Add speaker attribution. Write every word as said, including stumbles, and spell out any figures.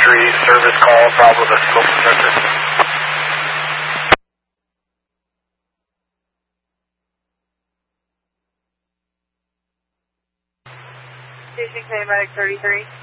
Speaker 1: thirty-three, service call, Bravo the smoke detector.
Speaker 2: Station K, Medic thirty-three.